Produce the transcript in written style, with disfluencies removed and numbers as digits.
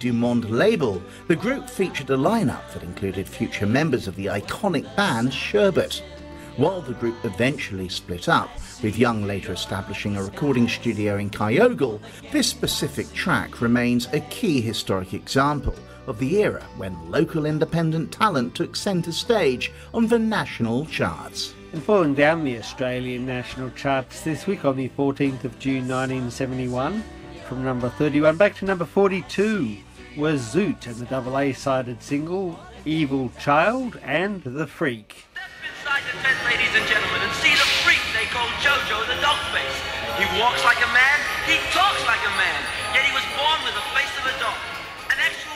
Du Monde label, the group featured a lineup that included future members of the iconic band Sherbet. While the group eventually split up, with Young later establishing a recording studio in Kyogle, this specific track remains a key historic example of the era when local independent talent took centre stage on the national charts. And falling down the Australian national charts this week on the 14th of June 1971, from number 31 back to number 42 was Zoot and the double A-sided single Evil Child and The Freak. Step inside the tent, ladies and gentlemen, and see the freak they call Jojo the dog face. He walks like a man, he talks like a man, yet he was born with the face of a dog. An actual